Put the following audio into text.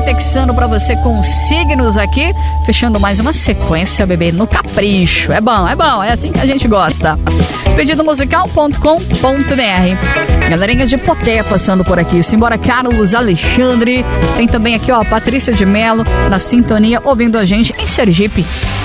texano pra você com signos aqui, fechando mais uma sequência, bebê, no capricho. É bom, é assim que a gente gosta. Pedidomusical.com.br. Galerinha de Poté passando por aqui. Simbora, Carlos Alexandre. Tem também aqui, ó, Patrícia de Melo na sintonia, ouvindo a gente em Sergipe.